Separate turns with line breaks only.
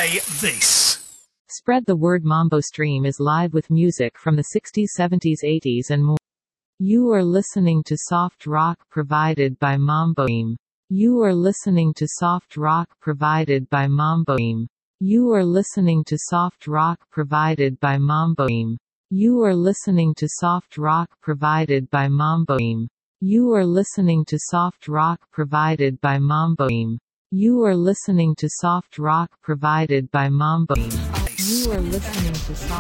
play this.
Spread the word. Mambo Stream is live with music from the 60s, 70s, 80s and more. You are listening to soft rock provided by Mambo Stream. You are listening to soft rock provided by Mambo Stream. You are listening to soft rock provided by Mambo Stream. You are listening to soft rock provided by Mambo Stream. You are listening to soft rock provided by Mambo Stream. You are listening to soft rock provided by Mambo Stream. You are listening to soft